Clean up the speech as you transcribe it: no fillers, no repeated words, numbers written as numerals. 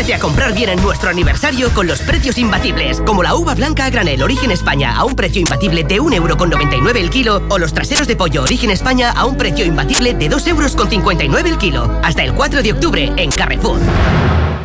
Atrévete a comprar bien en nuestro aniversario con los precios imbatibles, como la uva blanca a granel Origen España a un precio imbatible de 1,99 € el kilo, o los traseros de pollo Origen España a un precio imbatible de 2,59 € el kilo. Hasta el 4 de octubre en Carrefour.